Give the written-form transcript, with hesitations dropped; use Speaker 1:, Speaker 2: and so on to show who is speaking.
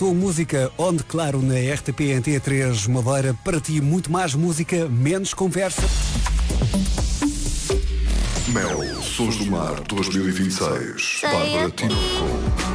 Speaker 1: Tua música onde, claro, na RTP NT3 Madeira, para ti muito mais música, menos conversa.
Speaker 2: Mel, Sons do Mar 2026. Bárbara Tinoco.